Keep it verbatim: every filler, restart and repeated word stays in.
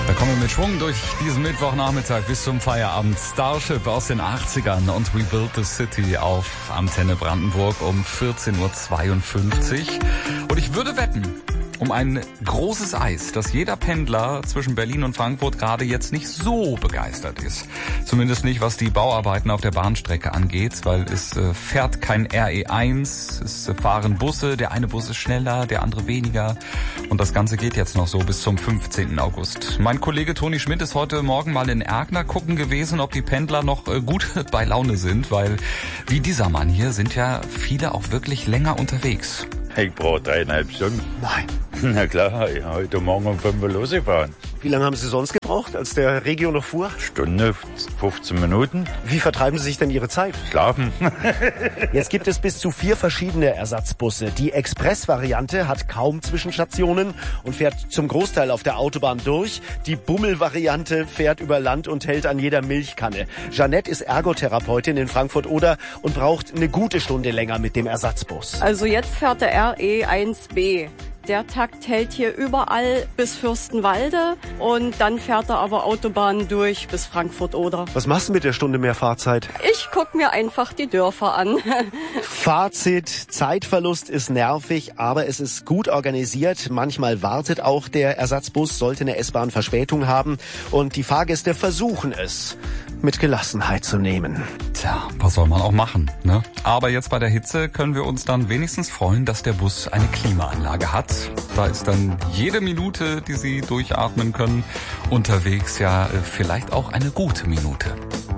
Da kommen wir mit Schwung durch diesen Mittwochnachmittag bis zum Feierabend. Starship aus den achtzigern und We Build the City auf Antenne Brandenburg um vierzehn Uhr zweiundfünfzig. Und ich würde wetten um ein großes Eis, dass jeder Pendler zwischen Berlin und Frankfurt gerade jetzt nicht so begeistert ist. Zumindest nicht, was die Bauarbeiten auf der Bahnstrecke angeht, weil es äh, fährt kein R E eins, es fahren Busse, der eine Bus ist schneller, der andere weniger. Und das Ganze geht jetzt noch so bis zum fünfzehnten August. Mein Kollege Toni Schmidt ist heute Morgen mal in Erkner gucken gewesen, ob die Pendler noch äh, gut bei Laune sind, weil wie dieser Mann hier sind ja viele auch wirklich länger unterwegs. Ich brauche dreieinhalb Stunden. Nein. Na klar, ich heute Morgen um fünf Uhr losgefahren. Wie lange haben Sie sonst gebraucht, als der Regio noch fuhr? Stunde, fünfzehn Minuten. Wie vertreiben Sie sich denn Ihre Zeit? Schlafen. Jetzt gibt es bis zu vier verschiedene Ersatzbusse. Die Express-Variante hat kaum Zwischenstationen und fährt zum Großteil auf der Autobahn durch. Die Bummel-Variante fährt über Land und hält an jeder Milchkanne. Jeanette ist Ergotherapeutin in Frankfurt-Oder und braucht eine gute Stunde länger mit dem Ersatzbus. Also jetzt fährt der R E eins B. Der Takt hält hier überall bis Fürstenwalde und dann fährt er aber Autobahn durch bis Frankfurt-Oder. Was machst du mit der Stunde mehr Fahrzeit? Ich guck mir einfach die Dörfer an. Fazit, Zeitverlust ist nervig, aber es ist gut organisiert. Manchmal wartet auch der Ersatzbus, sollte eine S-Bahn Verspätung haben. Und die Fahrgäste versuchen es mit Gelassenheit zu nehmen. Tja, was soll man auch machen, ne? Aber jetzt bei der Hitze können wir uns dann wenigstens freuen, dass der Bus eine Klimaanlage hat. Da ist dann jede Minute, die Sie durchatmen können, unterwegs ja vielleicht auch eine gute Minute.